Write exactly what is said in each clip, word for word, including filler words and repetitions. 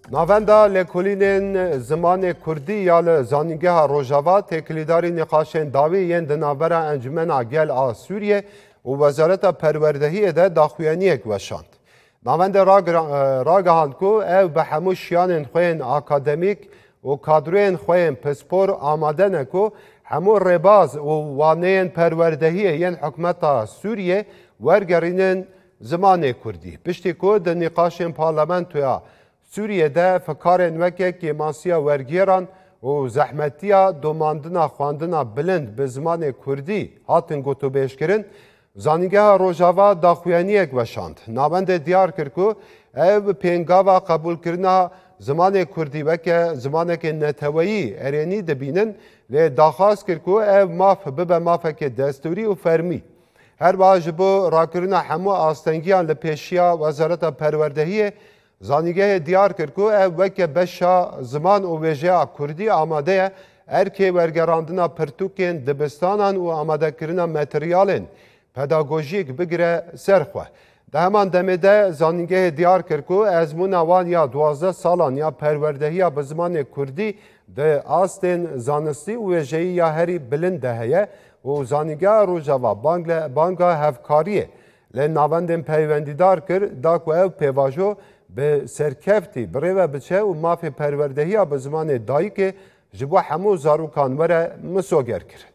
ناوندا لکولینین زمان کردی یا لزانینگه روژاوا تکلیداری نقاشین داوی ین دنابرا انجمن آگل آ سوریه و وزارت پروردهی ده داخویانی وشاند. ناوندا راگهاند کو او به هموش شیانین خوین اکادمیک و کادروین خوین پسپور آماده نکو همو رباز و وانین پروردهی ین حکمت سوریه ورگرینین زمان کردی. پشتی کو ده نقاشین پارلمانتویا سوریه ده فکارن وکه که ماسیا ورگیران و زحمتیا دوماندنا خواندنا بلند به زمان کردی هاتن گوتو بیش کرن زانیگه روژاوا داخویانی اک وشاند. نابند دیار کرکو او پینگاوا قبول کرنا زمان کردی وکه زمان که نتویی ارینی دبینن لی داخواست کرکو او ماف ببه مافه که دستوری و فرمی. هر باج بو راکرنا همو آستنگیان لپیشیا وزارت پروردهی زانیگه دیار کرکو او وکه بشا زمان و ویژه کردی آماده ارکی ورگراندنا پرتوکین دبستانان و آماده کرنا متریالین پداگوژیک بگیره سرخوه. ده همان دمه ده زانیگه دیار کرکو ازمون وان یا دوازده سالان یا پروردهی به زمان کردی ده آستین زانستی و ویژه یا هری بلند هیه و زانیگه روژاوا بانگا هفکاریه. لین ناوندین پیوندیدار کر داکو او پیواجو به سرکفتی بریوه بچه و مافی پروردهی به زمان دایی که جبو همو زاروکان وره مسوگر کرد.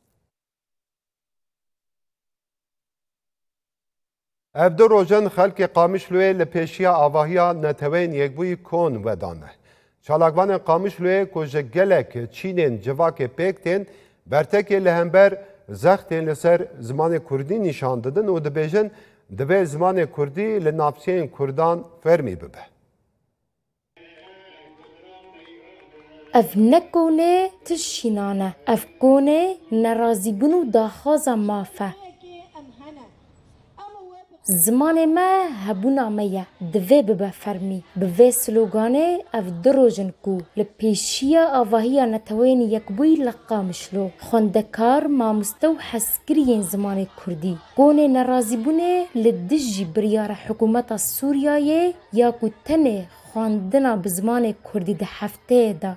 اف دو روژن خلق قامشلوی لپیشیا آواهیا نتوین یکبوی کون ودانه. چالاکوان قامشلوی کجه گلک چینین جواک پیکتین برتکی لهمبر زختین لسر زمان کردی نشان دادن و دبیجن دوی زمان کردی لنافسین کردان فرمی ببه. اف نکونه تشینانه اف کونه نرازی بنو داخوزا مافه زمان ما هبونا میا دوی ببه فرمی بوی سلوگانه اف دروژن کو لپیشیا آواهیا نتوین یکبوی لقامشلو خوندکار مامستو حسکرین زمان کردی کونه نرازی بونه لدجی بریار حکومت سوریای یا کو تنه خواندنا بزمان کردی ده هفته دا